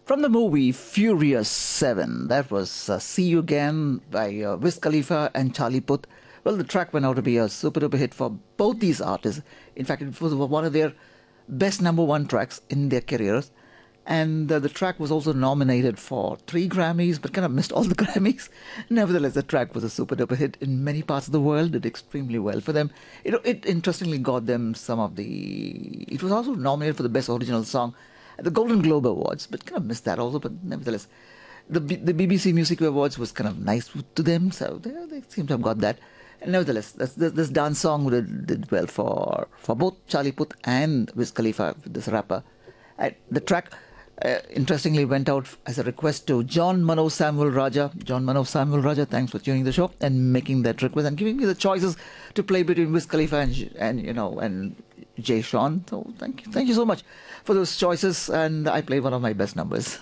From the movie Furious 7, that was See You Again by Wiz Khalifa and Charlie Puth. Well, the track went out to be a super duper hit for both these artists. In fact, it was one of their best number one tracks in their careers. And the track was also nominated for 3 Grammys, but kind of missed all the Grammys. Nevertheless, the track was a super duper hit in many parts of the world, did extremely well for them. It interestingly got them some of the. It was also nominated for the Best Original Song at the Golden Globe Awards, but kind of missed that also. But nevertheless, the BBC Music Awards was kind of nice to them, so they seem to have got that. And nevertheless, this dance song did well for both Charlie Puth and Wiz Khalifa, this rapper. The track, interestingly, went out as a request to John Mano Samuel Raja. John Mano Samuel Raja, thanks for tuning the show and making that request and giving me the choices to play between Wiz Khalifa and Jay Sean. So thank you so much for those choices, and I played one of my best numbers.